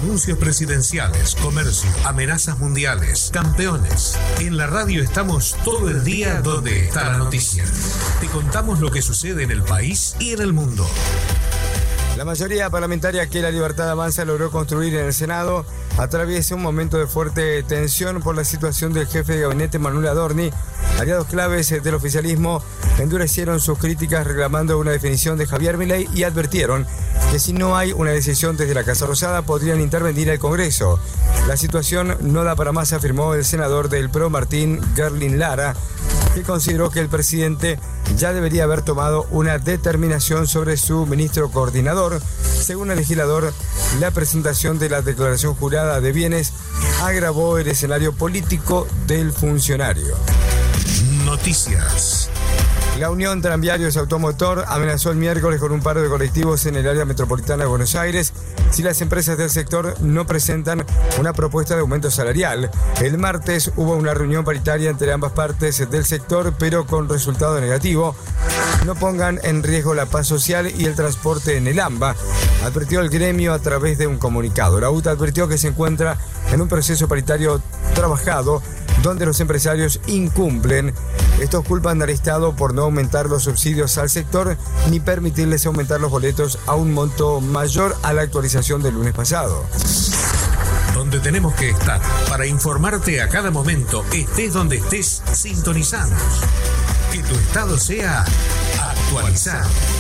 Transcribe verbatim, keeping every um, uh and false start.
Anuncios presidenciales, comercio, amenazas mundiales, campeones. En la radio estamos todo el día donde está la noticia. Te contamos lo que sucede en el país y en el mundo. La mayoría parlamentaria que La Libertad Avanza logró construir en el Senado atraviesa un momento de fuerte tensión por la situación del jefe de gabinete Manuel Adorni. Aliados claves del oficialismo endurecieron sus críticas reclamando una definición de Javier Milei y advirtieron que si no hay una decisión desde la Casa Rosada podrían intervenir el Congreso. La situación no da para más, afirmó el senador del P R O Martín Gerlin Lara, que consideró que el presidente ya debería haber tomado una determinación sobre su ministro coordinador. Según el legislador, la presentación de la declaración jurada de bienes agravó el escenario político del funcionario. Noticias. La Unión Tranviarios Automotor amenazó el miércoles con un paro de colectivos en el área metropolitana de Buenos Aires si las empresas del sector no presentan una propuesta de aumento salarial. El martes hubo una reunión paritaria entre ambas partes del sector, pero con resultado negativo. No pongan en riesgo la paz social y el transporte en el AMBA, advirtió el gremio a través de un comunicado. La U T A advirtió que se encuentra en un proceso paritario trabajado donde los empresarios incumplen. Estos culpan al Estado por no aumentar los subsidios al sector ni permitirles aumentar los boletos a un monto mayor a la actualización del lunes pasado. Donde tenemos que estar para informarte a cada momento, estés donde estés, sintonizanos. Que tu estado sea actualizado.